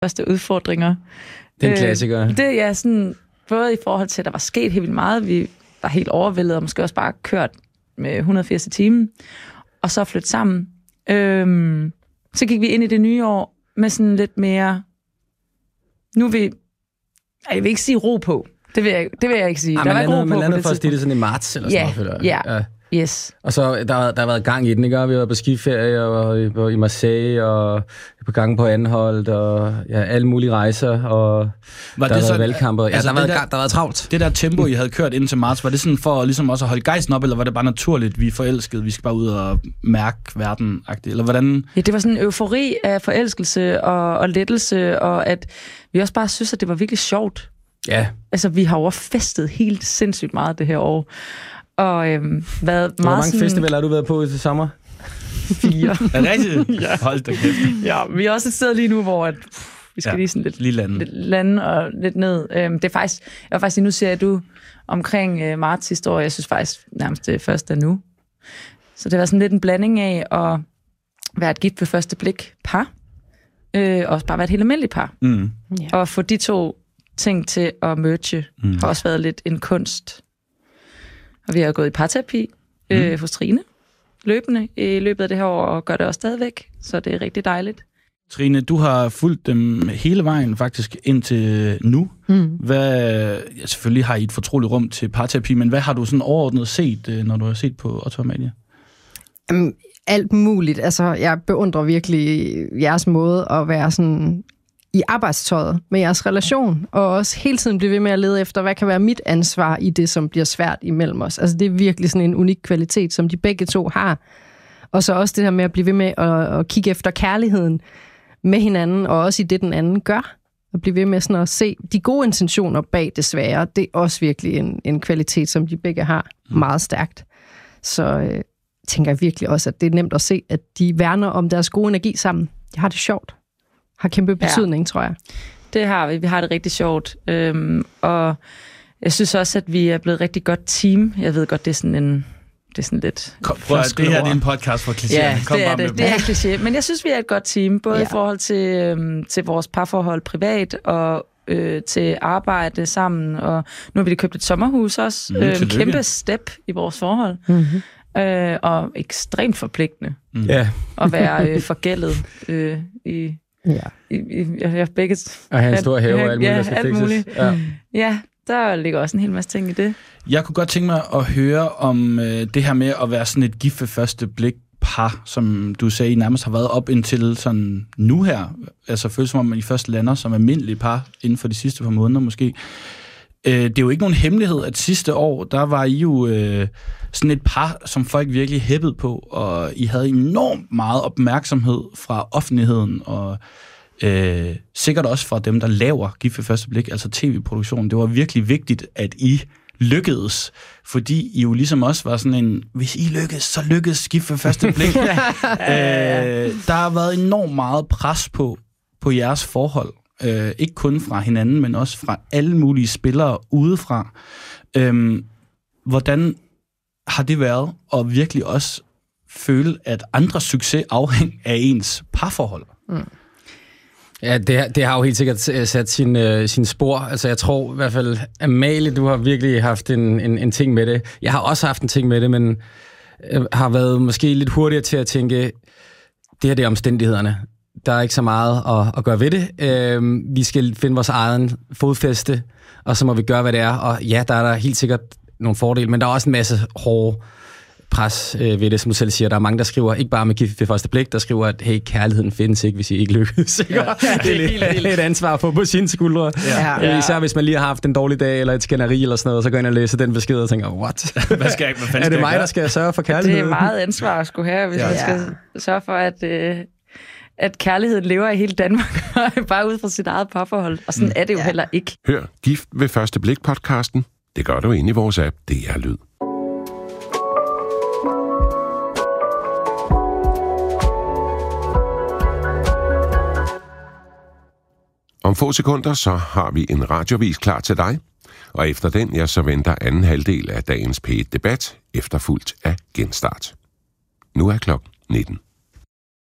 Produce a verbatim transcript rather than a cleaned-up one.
første udfordringer. Det er en klassiker. Øh, det er ja, sådan, både i forhold til, at der var sket helt vildt meget. Vi var helt overvældet, og måske også bare kørt med et hundrede og firs i timen. Og så flytte sammen. Øhm, så gik vi ind i det nye år med sådan lidt mere... Nu vil jeg vil ikke sige ro på. Det vil jeg, det vil jeg ikke sige. Ja, der var ikke ro på. Man landede på først i det sådan i marts eller sådan ja, noget. Ja, ja. Yes. Og så der, der har været gang i den, ikke? Vi har været på skiferie og, og i Marseille og på gang på Anholt og ja, alle mulige rejser og var der har været valgkamper. Ja, altså der, har været, der, der har været travlt. Det der tempo, I havde kørt indtil marts, var det sådan for ligesom også at holde gejsten op, eller var det bare naturligt, vi er forelskede, vi skal bare ud og mærke verden-agtigt, eller hvordan? Ja, det var sådan en eufori af forelskelse og, og lettelse, og at vi også bare synes, at det var virkelig sjovt. Ja. Altså, vi har overfestet helt sindssygt meget det her år. Og øhm, været Hvor meget mange sådan... festivaler har du været på i sommer? Fire. Er det rigtigt? Ja. Hold da kæft. Ja, vi er også et sted lige nu, hvor at, pff, vi skal ja, lige sådan lidt, lige lande. lidt lande og lidt ned. Øhm, det er faktisk... Jeg var faktisk nu siger du omkring øh, marts sidste år, jeg synes faktisk nærmest det første er nu. Så det var sådan lidt en blanding af at være et gift ved første blik par, øh, og også bare være et helt almindeligt par. Mm. Ja. Og få de to ting til at merge mm. har også været lidt en kunst. Og vi har gået i parterapi mm. øh, hos Trine løbende i løbet af det her år, og gør det også stadigvæk, så det er rigtig dejligt. Trine, du har fulgt dem hele vejen faktisk indtil nu. Mm. Hvad, ja, selvfølgelig har I et fortroligt rum til parterapi, men hvad har du sådan overordnet set, når du har set på Otto og Amalie? Um, alt muligt. Altså, jeg beundrer virkelig jeres måde at være sådan i arbejdstøjet med jeres relation, og også hele tiden blive ved med at lede efter, hvad kan være mit ansvar i det, som bliver svært imellem os. Altså, det er virkelig sådan en unik kvalitet, som de begge to har. Og så også det her med at blive ved med at, at kigge efter kærligheden med hinanden, og også i det, den anden gør. At blive ved med sådan at se de gode intentioner bag det svære. Det er også virkelig en, en kvalitet, som de begge har meget stærkt. Så øh, tænker jeg virkelig også, at det er nemt at se, at de værner om deres gode energi sammen. De har det sjovt. Har kæmpe betydning, ja. Tror jeg. Det har vi. Vi har det rigtig sjovt. Øhm, og jeg synes også, at vi er blevet et rigtig godt team. Jeg ved godt, det er sådan en... Det er sådan lidt... Kom, prøv, det her det er en podcast for klichéerne. Ja, Kom det er det. Det, det er kliché. Men jeg synes, vi er et godt team. Både ja. I forhold til, øhm, til vores parforhold privat og øh, til arbejde sammen. Og nu har vi købt et sommerhus også. Mm, øh, en kæmpe step i vores forhold. Mm-hmm. Øh, og ekstremt forpligtende. Mm. Ja. At være øh, forgældet øh, i... Ja. I, i, jeg, jeg begge, og have en stor have og alt muligt, ja, der skal alt fikses. Muligt. Ja. ja, der ligger også en hel masse ting i det. Jeg kunne godt tænke mig at høre om øh, det her med at være sådan et gift ved første blik par, som du sagde, I nærmest har været op indtil sådan nu her. Altså føles som om, man i først lander som almindelige par inden for de sidste par måneder måske. Øh, det er jo ikke nogen hemmelighed, at sidste år, der var I jo øh, sådan et par, som folk virkelig hæppede på, og I havde enormt meget opmærksomhed fra offentligheden, og øh, sikkert også fra dem, der laver Gift ved første blik, altså tv-produktionen. Det var virkelig vigtigt, at I lykkedes, fordi I jo ligesom også var sådan en, hvis I lykkedes, så lykkedes Gift ved første blik. øh, der har været enormt meget pres på, på jeres forhold. Øh, ikke kun fra hinanden, men også fra alle mulige spillere udefra. Øh, hvordan har det været at virkelig også føle, at andres succes afhænger af ens parforhold? Mm. Ja, det, det har jo helt sikkert sat sin, uh, sin spor. Altså, jeg tror i hvert fald, Amalie, du har virkelig haft en, en, en ting med det. Jeg har også haft en ting med det, men uh, har været måske lidt hurtigere til at tænke, det her det er omstændighederne. Der er ikke så meget at, at gøre ved det. Uh, vi skal finde vores egen fodfæste, og så må vi gøre, hvad det er. Og ja, der er der helt sikkert nogle fordele, men der er også en masse hårde pres øh, ved det, som du selv siger. Der er mange, der skriver, ikke bare med gift ved første blik, der skriver, at hey, kærligheden findes ikke, hvis I ikke lykkes. Ja, ja, det er lidt, helt, et ansvar på, på sine skuldre. Ja. Ja. Især hvis man lige har haft en dårlig dag, eller et skænderi, eller sådan noget, så går ind og læser den besked og tænker, what? Hvad skal jeg, hvad er det mig, der skal sørge for kærligheden? Det er meget ansvar at skulle have, hvis ja. man skal sørge for, at, øh, at kærligheden lever i hele Danmark, bare ud fra sit eget parforhold. Og sådan mm. er det jo ja. heller ikke. Hør Gift ved første blik-podcasten. Det gør du inde i vores app, D R Lyd. Om få sekunder, så har vi en radiovis klar til dig. Og efter den, ja, så venter anden halvdel af dagens P et Debat, efterfulgt af Genstart. Nu er klokken nitten.